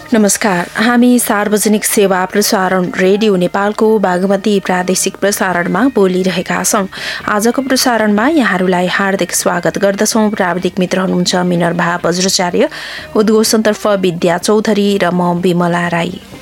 नमस्कार, हामी सार्वजनिक सेवा प्रसारण रेडियो नेपालको बागमती प्रादेशिक प्रसारणमा बोलिरहेका छौं। आजको प्रसारणमा यहाँहरूलाई हार्दिक स्वागत गर्दछौं। प्राविधिक मित्र हुनुहुन्छ मिनर भा बज्राचार्य, उद्घोषणतर्फ विद्या चौधरी र म विमला राई।